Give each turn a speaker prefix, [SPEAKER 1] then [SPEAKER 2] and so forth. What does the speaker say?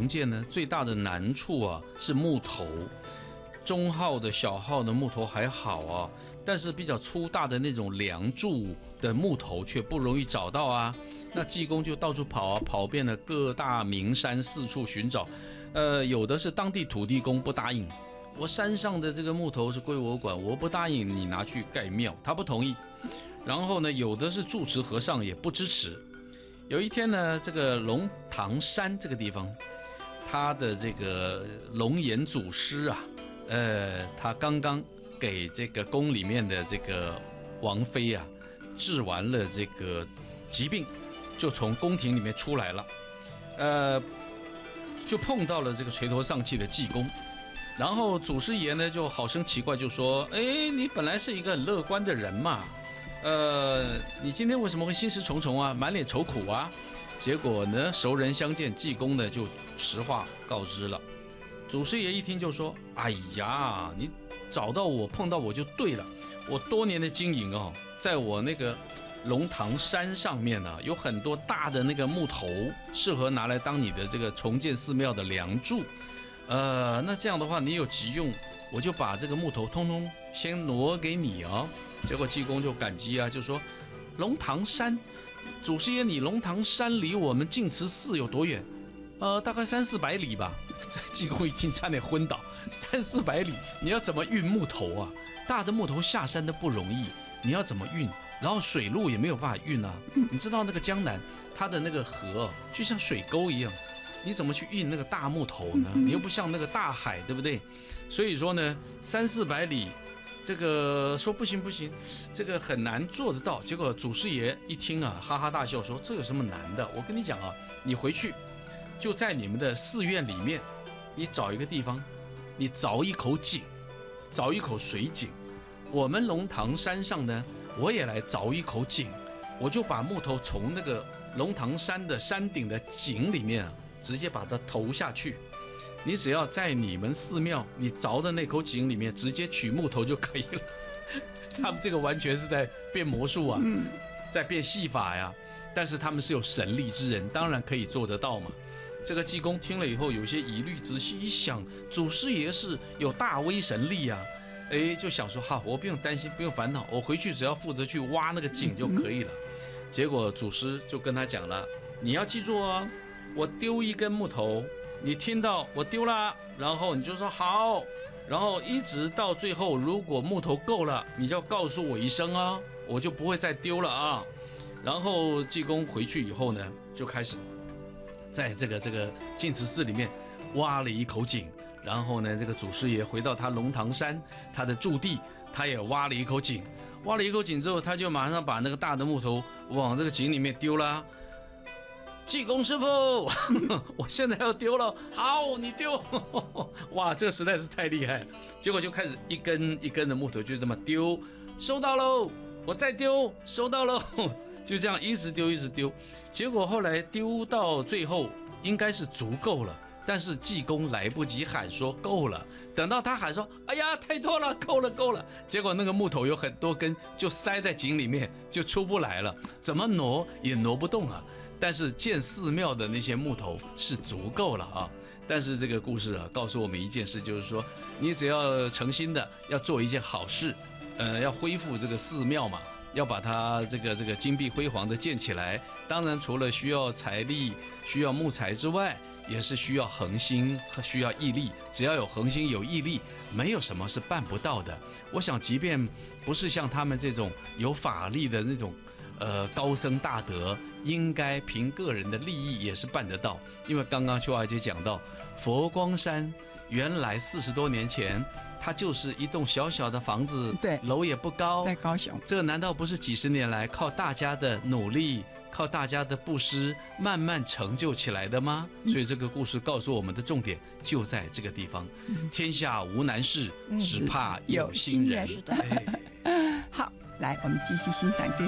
[SPEAKER 1] 建呢，最大的难处啊是木头，中号的小号的木头还好啊，但是比较粗大的那种梁柱的木头却不容易找到啊。那济公就到处跑啊，跑遍了各大名山，四处寻找。有的是当地土地公不答应，我山上的这个木头是归我管，我不答应你拿去盖庙，他不同意。然后呢，有的是住持和尚也不支持。有一天呢，这个龙塘山这个地方，他的这个龙岩祖师啊，他刚刚给这个宫里面的这个王妃啊治完了这个疾病，就从宫廷里面出来了，就碰到了这个垂头丧气的济公。然后祖师爷呢就好生奇怪，就说：你本来是一个很乐观的人嘛，你今天为什么会心事重重啊，满脸愁苦啊？结果呢，熟人相见，济公呢就实话告知了。祖师爷一听就说：哎呀，你找到我碰到我就对了，我多年的经营哦，在我那个龙塘山上面呢，有很多大的那个木头，适合拿来当你的这个重建寺庙的梁柱。那这样的话，你有急用，我就把这个木头通通先挪给你啊。结果济公就感激啊，就说：龙塘山，祖师爷，你龙塘山离我们净慈寺有多远？大概300-400里吧。济公一听差点昏倒，300-400里，你要怎么运木头啊？大的木头下山都不容易，你要怎么运？然后水路也没有办法运啊。你知道那个江南，它的那个河就像水沟一样，你怎么去运那个大木头呢？你又不像那个大海，对不对？所以说呢，300-400里，这个说不行，这个很难做得到。结果祖师爷一听啊，哈哈大笑说：这有什么难的？我跟你讲啊，你回去就在你们的寺院里面，你找一个地方，你凿一口井，凿一口水井。我们龙塘山上呢，我也来凿一口井，我就把木头从那个龙塘山的山顶的井里面直接把它投下去。你只要在你们寺庙你凿的那口井里面直接取木头就可以了。他们这个完全是在变魔术啊，在变戏法呀。但是他们是有神力之人，当然可以做得到嘛。这个济公听了以后有些疑虑，仔细一想，祖师爷是有大威神力啊，就想说我不用担心，不用烦恼，我回去只要负责去挖那个井就可以了。结果祖师就跟他讲了：你要记住哦，我丢一根木头，你听到我丢了，然后你就说好，然后一直到最后，如果木头够了，你就要告诉我一声啊，我就不会再丢了啊。然后济公回去以后呢，就开始在这个净慈寺里面挖了一口井。然后呢，这个祖师爷回到他龙塘山他的驻地，他也挖了一口井。挖了一口井之后，他就马上把那个大的木头往这个井里面丢了。济公师傅，我现在要丢了，好，你丢。哇，这个实在是太厉害了。结果就开始一根一根的木头就这么丢，收到喽，我再丢，收到喽，就这样一直丢一直丢。结果后来丢到最后应该是足够了，但是济公来不及喊说够了，等到他喊说哎呀太多了，够了，结果那个木头有很多根就塞在井里面，就出不来了，怎么挪也挪不动啊。但是建寺庙的那些木头是足够了啊。但是这个故事啊，告诉我们一件事，就是说你只要诚心的要做一件好事，要恢复这个寺庙嘛，要把它这个金碧辉煌的建起来。当然除了需要财力需要木材之外，也是需要恒心和需要毅力。只要有恒心有毅力，没有什么是办不到的。我想即便不是像他们这种有法力的那种高僧大德，应该凭个人的利益也是办得到。因为刚刚秋华姐讲到佛光山原来40多年前它就是一栋小小的房子，
[SPEAKER 2] 对，
[SPEAKER 1] 楼也不高，
[SPEAKER 2] 在高雄。
[SPEAKER 1] 这难道不是几十年来靠大家的努力，靠大家的布施慢慢成就起来的吗？所以这个故事告诉我们的重点就在这个地方。天下无难事，只怕有心人。
[SPEAKER 2] 好，来我们继续欣赏这